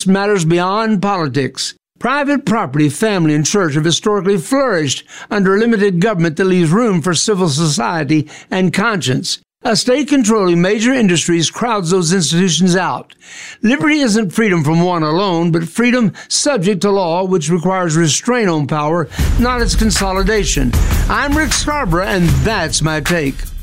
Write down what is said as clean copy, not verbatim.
matters beyond politics. Private property, family, and church have historically flourished under limited government that leaves room for civil society and conscience. A state controlling major industries crowds those institutions out. Liberty isn't freedom from one alone, but freedom subject to law, which requires restraint on power, not its consolidation. I'm Rick Scarborough, and that's my take.